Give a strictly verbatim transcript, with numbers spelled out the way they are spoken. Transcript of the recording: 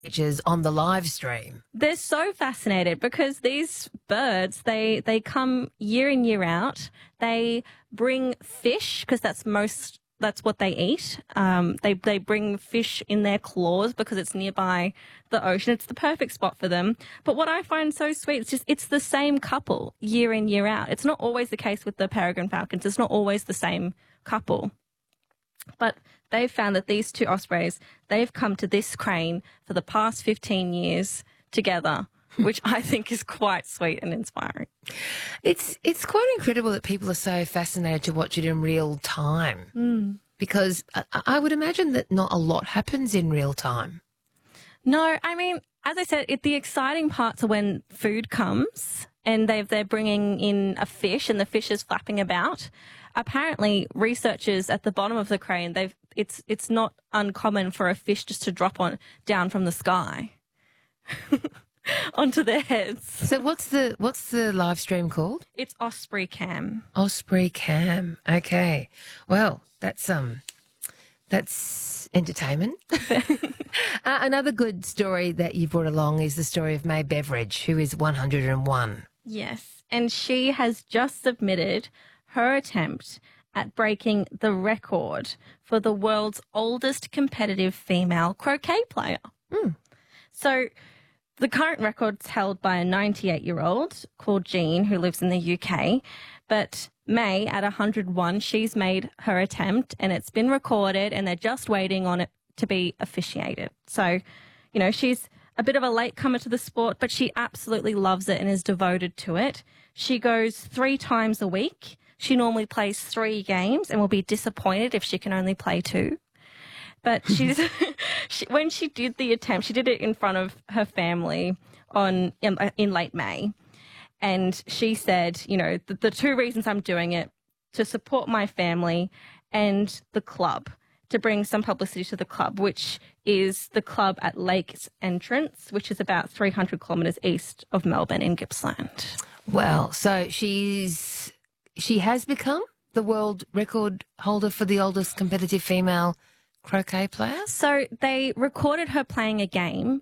pictures on the live stream. They're so fascinated because these birds, they, they come year in, year out. They bring fish because that's most, that's what they eat. Um, they, they bring fish in their claws because it's nearby the ocean. It's the perfect spot for them. But what I find so sweet, it's just, it's the same couple year in, year out. It's not always the case with the peregrine falcons. It's not always the same couple. But they've found that these two ospreys, they've come to this crane for the past fifteen years together, which I think is quite sweet and inspiring. It's it's quite incredible that people are so fascinated to watch it in real time Mm. because I, I would imagine that not a lot happens in real time. No, I mean, as I said, it, the exciting parts are when food comes and they've, they're bringing in a fish and the fish is flapping about. Apparently, researchers at the bottom of the crane, they've it's it's not uncommon for a fish just to drop on down from the sky onto their heads. So what's the what's the live stream called? It's Osprey Cam. Osprey Cam. Okay. Well, that's um that's entertainment. uh, another good story that you brought along is the story of May Beveridge, who is one hundred and one. Yes, and she has just submitted her attempt at breaking the record for the world's oldest competitive female croquet player. Mm. So the current record's held by a ninety-eight-year-old called Jean who lives in the U K, but May, at one hundred and one, she's made her attempt and it's been recorded and they're just waiting on it to be officiated. So, you know, she's a bit of a latecomer to the sport, but she absolutely loves it and is devoted to it. She goes three times a week. She normally plays three games and will be disappointed if she can only play two. But she's she, when she did the attempt, she did it in front of her family on in, in late May. And she said, you know, the, the two reasons I'm doing it, to support my family and the club, to bring some publicity to the club, which is the club at Lakes Entrance, which is about three hundred kilometres east of Melbourne in Gippsland. Well, so she's she has become the world record holder for the oldest competitive female croquet player? So they recorded her playing a game